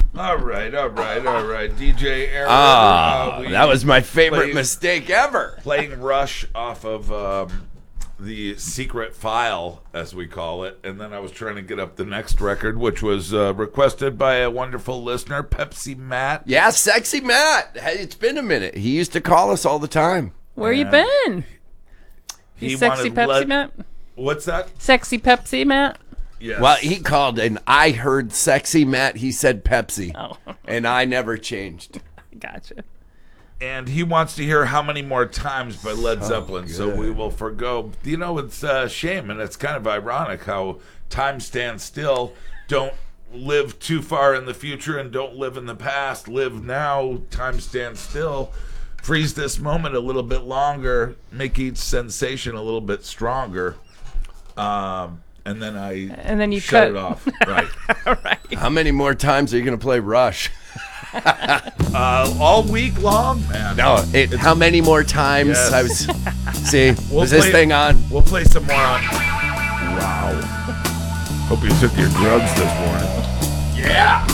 All right. DJ Aaron. That was my favorite mistake ever. Playing Rush off of the secret file, as we call it. And then I was trying to get up the next record, which was requested by a wonderful listener, Pepsi Matt. Yeah, Sexy Matt. Hey, it's been a minute. He used to call us all the time. Where you been? He Sexy Pepsi Matt? What's that? Sexy Pepsi Matt? Yes. Well, he called and I heard Sexy Matt. He said Pepsi. Oh. And I never changed. Gotcha. And he wants to hear How Many More Times by Led Zeppelin, so we will forgo. You know, it's a shame, and it's kind of ironic how time stands still. Don't live too far in the future and don't live in the past. Live now, time stands still. Freeze this moment a little bit longer, make each sensation a little bit stronger. And then you shut cut it off. Right. Right. How many more times are you going to play Rush? All week long, man. No, how many more times? Yes. I was. See, was this thing on? We'll play some more on. Wow. Hope you took your drugs this morning. Yeah.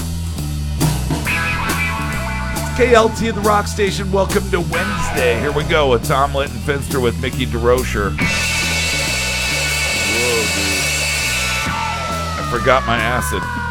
KLT, the rock station. Welcome to Wednesday. Here we go. It's Omelette and Finster with Mickey DeRocher. Whoa, dude. I forgot my acid.